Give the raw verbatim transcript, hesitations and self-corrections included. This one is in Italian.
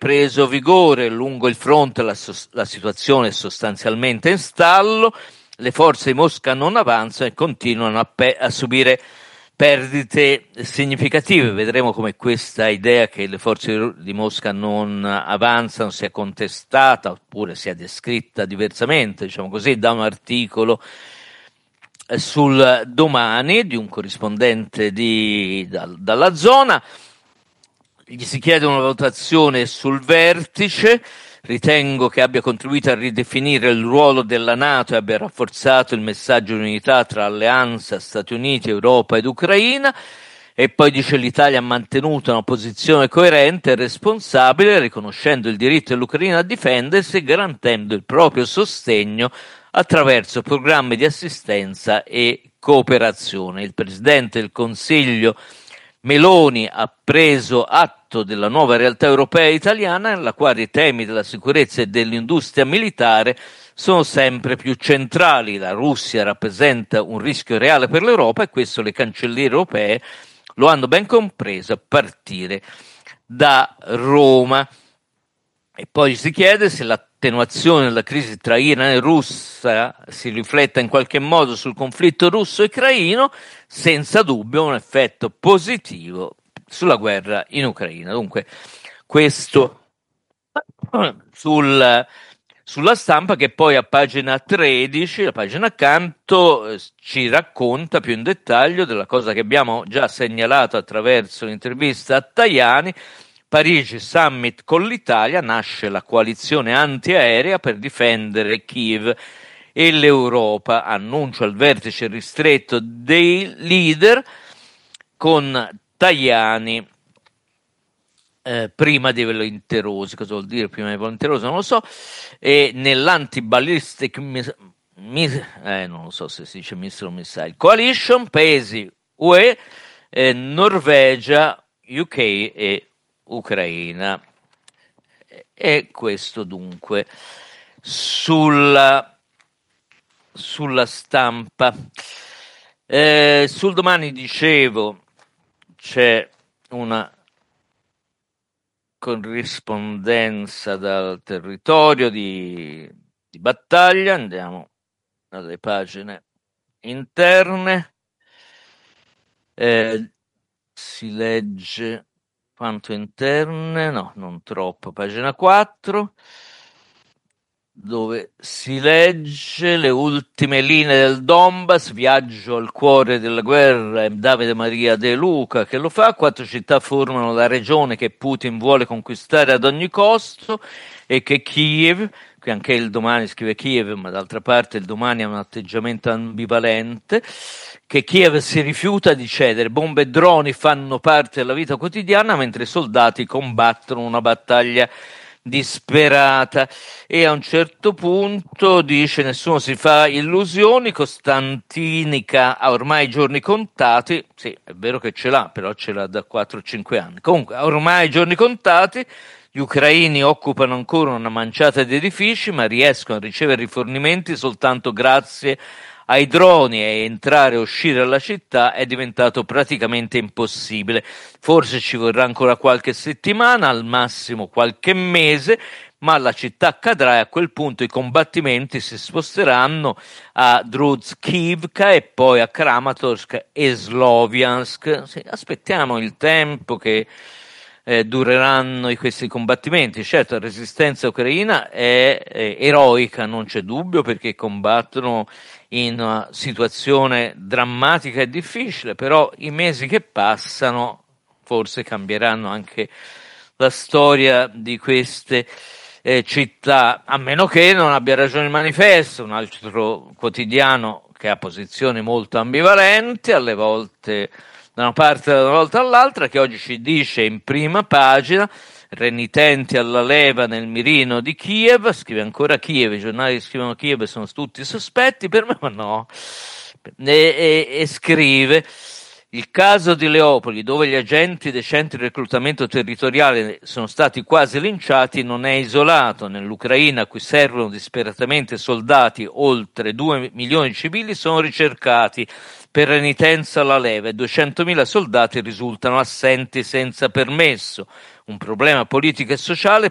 preso vigore lungo il fronte, la, la situazione è sostanzialmente in stallo, le forze di Mosca non avanzano e continuano a, pe- a subire perdite significative. Vedremo come questa idea che le forze di Mosca non avanzano sia contestata oppure sia descritta diversamente, diciamo così, da un articolo sul Domani di un corrispondente di, da, dalla zona. Gli si chiede una valutazione sul vertice. Ritengo che abbia contribuito a ridefinire il ruolo della NATO e abbia rafforzato il messaggio di unità tra alleanza, Stati Uniti, Europa ed Ucraina. E poi dice: l'Italia ha mantenuto una posizione coerente e responsabile, riconoscendo il diritto dell'Ucraina a difendersi e garantendo il proprio sostegno attraverso programmi di assistenza e cooperazione. Il Presidente del Consiglio Meloni ha preso atto della nuova realtà europea e italiana, nella quale i temi della sicurezza e dell'industria militare sono sempre più centrali. La Russia rappresenta un rischio reale per l'Europa e questo le cancelliere europee lo hanno ben compreso a partire da Roma. E poi si chiede se l'attenuazione della crisi tra Iran e Russia si rifletta in qualche modo sul conflitto russo-ucraino. Senza dubbio un effetto positivo sulla guerra in Ucraina. Dunque, questo sul, sulla Stampa, che poi a pagina tredici, la pagina accanto, eh, ci racconta più in dettaglio della cosa che abbiamo già segnalato attraverso l'intervista a Tajani. Parigi Summit con l'Italia, nasce la coalizione antiaerea per difendere Kiev e l'Europa, annuncio al vertice ristretto dei leader con Tajani eh, prima dei volenterosi. Cosa vuol dire prima dei volenterosi? Non lo so. E nell'anti-ballistic mis- mis- eh, non lo so se si dice missile o missile coalition, paesi U E, eh, Norvegia, U K e Ucraina. E questo dunque sulla, sulla Stampa. Eh, sul Domani, dicevo, c'è una corrispondenza dal territorio di, di battaglia. Andiamo alle pagine interne. Eh, si legge quanto interne, no, non troppo, pagina quattro, dove si legge le ultime linee del Donbass, viaggio al cuore della guerra, è Davide Maria De Luca che lo fa. Quattro città formano la regione che Putin vuole conquistare ad ogni costo e che Kiev, qui anche il Domani scrive Kiev, ma d'altra parte il Domani ha un atteggiamento ambivalente, che Kiev si rifiuta di cedere. Bombe e droni fanno parte della vita quotidiana mentre i soldati combattono una battaglia disperata. E a un certo punto dice: nessuno si fa illusioni, Costantinica ha ormai i giorni contati. Sì, è vero che ce l'ha, però ce l'ha da quattro o cinque anni. Comunque ha ormai i giorni contati. Gli ucraini occupano ancora una manciata di edifici, ma riescono a ricevere rifornimenti soltanto grazie ai droni, e entrare e uscire dalla città è diventato praticamente impossibile. Forse ci vorrà ancora qualche settimana, al massimo qualche mese, ma la città cadrà e a quel punto i combattimenti si sposteranno a Druzhkivka e poi a Kramatorsk e Sloviansk. Sì, aspettiamo il tempo che eh, dureranno questi combattimenti. Certo, la resistenza ucraina è, è eroica, non c'è dubbio, perché combattono in una situazione drammatica e difficile, però i mesi che passano forse cambieranno anche la storia di queste eh, città, a meno che non abbia ragione il Manifesto, un altro quotidiano che ha posizioni molto ambivalenti, alle volte da una parte e da una volta all'altra, che oggi ci dice in prima pagina: renitenti alla leva nel mirino di Kiev. Scrive ancora Kiev, i giornali che scrivono Kiev sono tutti sospetti, per me ma no. E, e, e scrive: il caso di Leopoli, dove gli agenti dei centri di reclutamento territoriale sono stati quasi linciati, non è isolato. Nell'Ucraina, a cui servono disperatamente soldati, oltre due milioni di civili sono ricercati per renitenza alla leva e duecentomila soldati risultano assenti senza permesso. Un problema politico e sociale